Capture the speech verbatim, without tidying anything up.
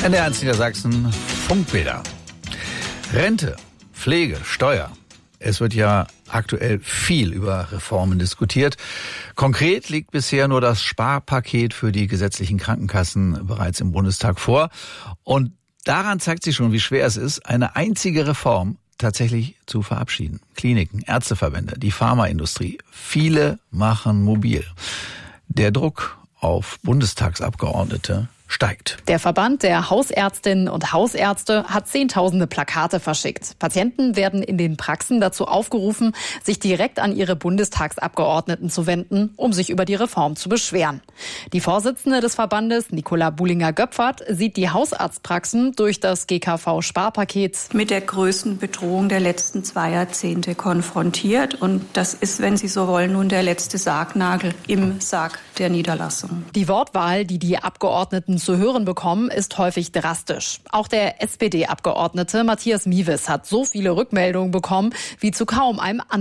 N D R eins Niedersachsen, Funkbilder. Rente, Pflege, Steuer. Es wird ja aktuell viel über Reformen diskutiert. Konkret liegt bisher nur das Sparpaket für die gesetzlichen Krankenkassen bereits im Bundestag vor. Und daran zeigt sich schon, wie schwer es ist, eine einzige Reform tatsächlich zu verabschieden. Kliniken, Ärzteverbände, die Pharmaindustrie, viele machen mobil. Der Druck auf Bundestagsabgeordnete steigt. Der Verband der Hausärztinnen und Hausärzte hat zehntausende Plakate verschickt. Patienten werden in den Praxen dazu aufgerufen, sich direkt an ihre Bundestagsabgeordneten zu wenden, um sich über die Reform zu beschweren. Die Vorsitzende des Verbandes, Nicola Bullinger-Göpfert, sieht die Hausarztpraxen durch das G K V-Sparpaket mit der größten Bedrohung der letzten zwei Jahrzehnte konfrontiert. Und das ist, wenn Sie so wollen, nun der letzte Sargnagel im Sarg der Niederlassung. Die Wortwahl, die die Abgeordneten zu hören bekommen, ist häufig drastisch. Auch der S P D-Abgeordnete Matthias Miewes hat so viele Rückmeldungen bekommen wie zu kaum einem anderen